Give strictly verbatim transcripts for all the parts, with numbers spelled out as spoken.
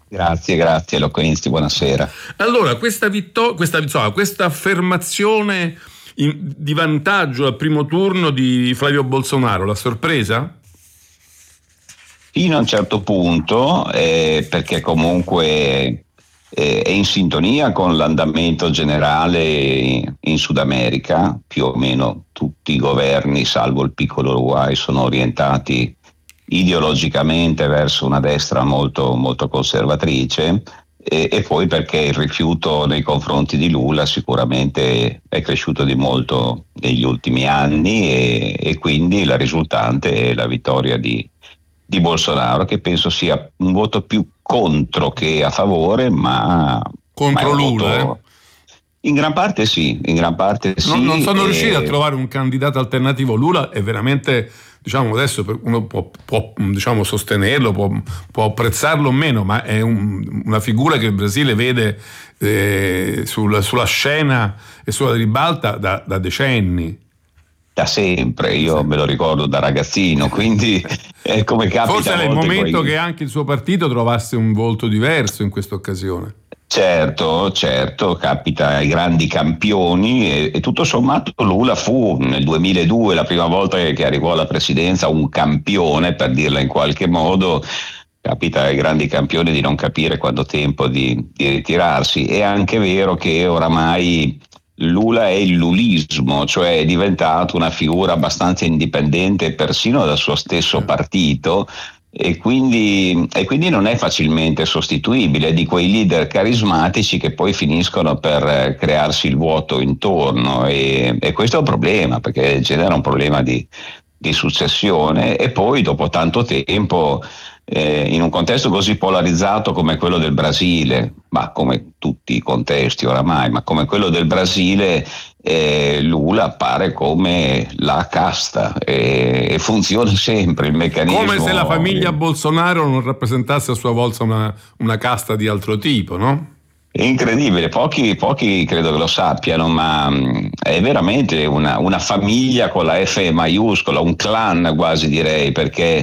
Grazie, grazie Locoinsti, buonasera. Allora, questa, vittor- questa, insomma, questa affermazione in- di vantaggio al primo turno di Flavio Bolsonaro, l'ha sorpresa? Fino a un certo punto, eh, perché comunque eh, è in sintonia con l'andamento generale in Sud America, più o meno tutti i governi, salvo il piccolo Uruguay, sono orientati ideologicamente verso una destra molto, molto conservatrice, e, e poi perché il rifiuto nei confronti di Lula sicuramente è cresciuto di molto negli ultimi anni, e, e quindi la risultante è la vittoria di, di Bolsonaro, che penso sia un voto più contro che a favore, ma, ma è Contro un Lula, eh? voto in gran parte sì, in gran parte Non, non sì. sono riusciti a E trovare un candidato alternativo. Lula è veramente, diciamo, adesso uno può, può diciamo, sostenerlo, può, può apprezzarlo o meno, ma è un- una figura che il Brasile vede eh, sul- sulla scena e sulla ribalta da, da decenni. da sempre, io Sì. me lo ricordo da ragazzino, quindi è come capita Forse a era il volte momento coi. che anche il suo partito trovasse un volto diverso in questa occasione. Certo, certo, capita ai grandi campioni, e, e tutto sommato Lula fu nel duemiladue, la prima volta che, che arrivò alla presidenza, un campione, per dirla in qualche modo. Capita ai grandi campioni di non capire quando è tempo di, di ritirarsi. È anche vero che oramai Lula è il lulismo, cioè è diventato una figura abbastanza indipendente persino dal suo stesso partito, e quindi, e quindi non è facilmente sostituibile, è di quei leader carismatici che poi finiscono per eh, crearsi il vuoto intorno, e, e questo è un problema, perché genera un problema di, di successione. E poi dopo tanto tempo, eh, in un contesto così polarizzato come quello del Brasile, ma come tutti i contesti oramai, ma come quello del Brasile, eh, Lula appare come la casta, e, e funziona sempre il Come se la meccanismo. famiglia Bolsonaro non rappresentasse a sua volta una, una casta di altro tipo, no? È incredibile, pochi, pochi credo che lo sappiano, ma mh, è veramente una, una famiglia con la F maiuscola, un clan quasi, direi, perché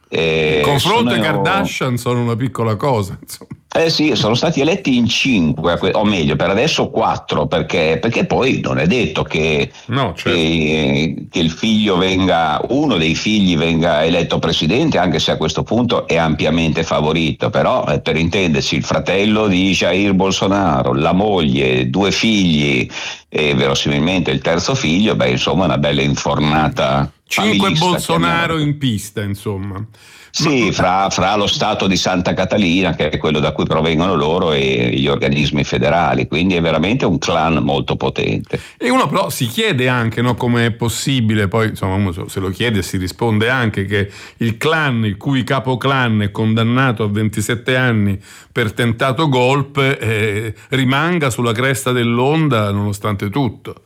Il eh, confronto ai sono. Kardashian sono una piccola cosa, insomma. Eh sì, sono stati eletti in cinque, o meglio, per adesso quattro, perché, perché poi non è detto che, No, certo. che, che il figlio venga, uno dei figli venga eletto presidente, anche se a questo punto è ampiamente favorito. Però, eh, per intenderci, il fratello di Jair Bolsonaro, la moglie, due figli e verosimilmente il terzo figlio, beh, insomma, una bella infornata Cinque familista, chiamiamola Bolsonaro così. in pista, insomma. Ma, Sì, fra, fra lo Stato di Santa Catalina, che è quello da cui provengono loro, e gli organismi federali, quindi è veramente un clan molto potente. e uno però si chiede anche, no, come è possibile, poi insomma uno se lo chiede si risponde anche che il clan, il cui capoclan è condannato a ventisette anni per tentato golpe, eh, rimanga sulla cresta dell'onda nonostante tutto.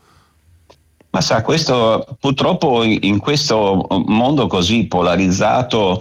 Ma sa, questo purtroppo in in questo mondo così polarizzato,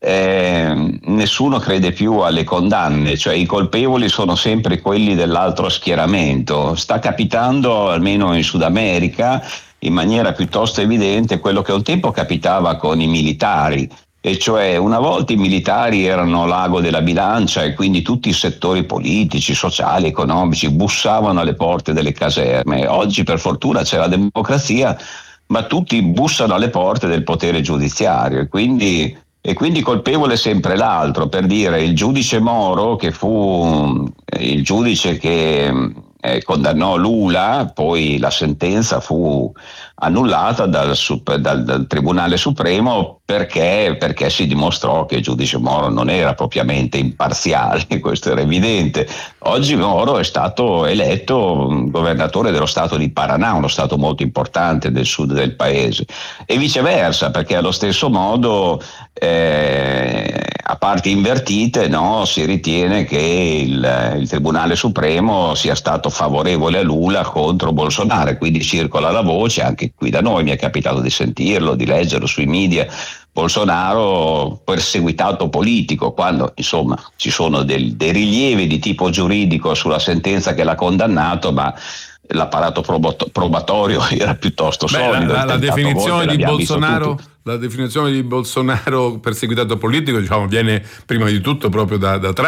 eh, nessuno crede più alle condanne, cioè i colpevoli sono sempre quelli dell'altro schieramento. Sta capitando, almeno in Sud America, in maniera piuttosto evidente, quello che un tempo capitava con i militari. E cioè, una volta i militari erano l'ago della bilancia, e quindi tutti i settori politici, sociali, economici bussavano alle porte delle caserme. Oggi per fortuna c'è la democrazia, ma tutti bussano alle porte del potere giudiziario, e quindi, e quindi colpevole sempre l'altro. Per dire, il giudice Moro, che fu eh, il giudice che eh, condannò Lula, poi la sentenza fu annullata dal, dal, dal Tribunale Supremo, perché, perché si dimostrò che il giudice Moro non era propriamente imparziale, questo era evidente. Oggi Moro è stato eletto governatore dello stato di Paraná, uno stato molto importante del sud del paese, e viceversa, perché allo stesso modo, eh, a parti invertite, no, si ritiene che il, il Tribunale Supremo sia stato favorevole a Lula contro Bolsonaro, e quindi circola la voce, anche qui da noi mi è capitato di sentirlo, di leggerlo sui media, Bolsonaro perseguitato politico, quando insomma ci sono del, dei rilievi di tipo giuridico sulla sentenza che l'ha condannato, ma l'apparato probatorio era piuttosto Beh, la, solido. la, Il la tentato definizione golpe di l'abbiamo visto Bolsonaro, tutti. la definizione di Bolsonaro perseguitato politico, diciamo, viene prima di tutto proprio da, da Trump.